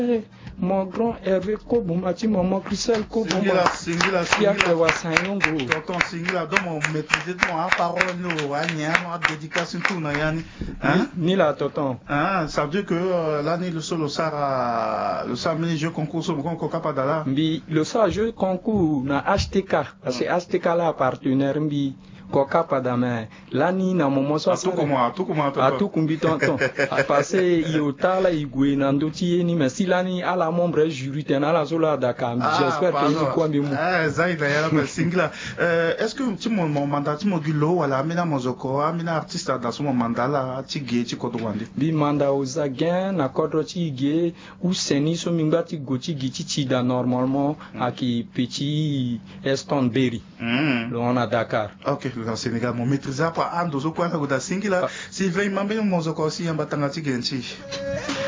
mon grand Hervé Koboumati, mon Christelle Koboumba. Singila. Tonton Singila, donc on maîtrise ton parole, nous, dédication tout, Ni la tonton. Ça veut dire que l'année, le SAR, le jeu concours, sur le concours Capadala. Le SAR jeu concours, na HTK, parce que HTK là, partenaire, Koka Padame, l'année, na mon mosso. À tout kumbi tonton. A passé, Iotala, Igwe, Nandoti, ni, mais si l'année, à la membre jury, t'en a la zola Dakar. J'espère que vous quoi, mais Zaïda, Singla. Est-ce que tu mon mandat, tu m'as dit l'eau, à la mina mozoko, à mina artiste dans son mandat là, tu gay, tu kodouandi. Bi manda ozagen, na kodroti gay, ou seni, so mingbati goti giti da normalement, à qui petit Eston Berry. On a Dakar. Ok, le Sénégal, mon maîtrise pas, Ando, zo quoi, Singla, Sylvain, Mambe, Mozoko, si, en batangati genchi.